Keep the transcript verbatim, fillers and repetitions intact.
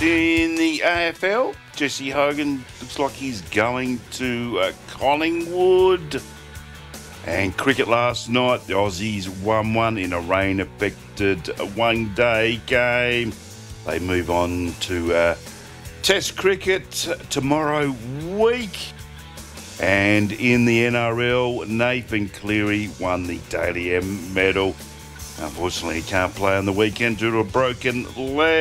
In the A F L, Jesse Hogan looks like he's going to uh, Collingwood. And cricket last night, the Aussies won one in a rain-affected one-day game. They move on to uh, Test cricket tomorrow week. And in the N R L, Nathan Cleary won the Dally M medal. Unfortunately, he can't play on the weekend due to a broken leg.